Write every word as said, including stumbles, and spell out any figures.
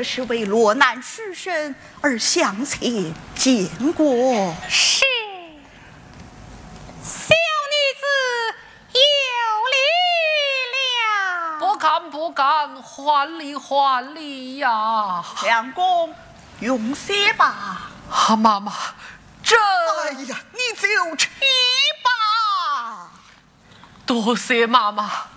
是为落难书生而向前见过。 是，小女子有礼了。 不敢不敢，还礼还礼呀！ 相公，用些吧。 啊，妈妈，这…… 哎呀，你就吃吧。 多谢妈妈。